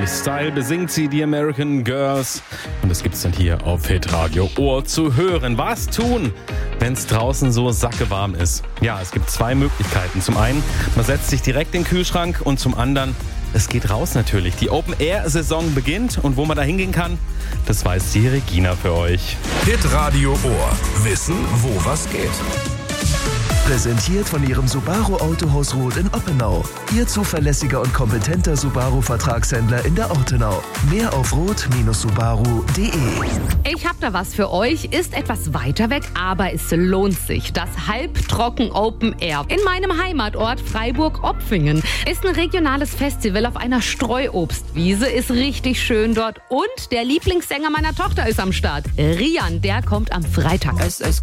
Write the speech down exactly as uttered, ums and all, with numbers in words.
Style besingt sie die American Girls. Und das gibt's dann hier auf Hitradio Ohr zu hören. Was tun, wenn es draußen so sackewarm ist? Ja, es gibt zwei Möglichkeiten. Zum einen, man setzt sich direkt in den Kühlschrank und zum anderen, es geht raus natürlich. Die Open-Air-Saison beginnt und wo man da hingehen kann, das weiß die Regina für euch. Hitradio Ohr. Wissen, wo was geht. Präsentiert von ihrem Subaru Autohaus Roth in Oppenau. Ihr zuverlässiger und kompetenter Subaru-Vertragshändler in der Ortenau. Mehr auf roth Subaru punkt de. Ich hab da was für euch. Ist etwas weiter weg, aber es lohnt sich. Das Halbtrocken Open Air in meinem Heimatort Freiburg-Opfingen ist ein regionales Festival auf einer Streuobstwiese. Ist richtig schön dort und der Lieblingssänger meiner Tochter ist am Start. Rian, der kommt am Freitag. Es, es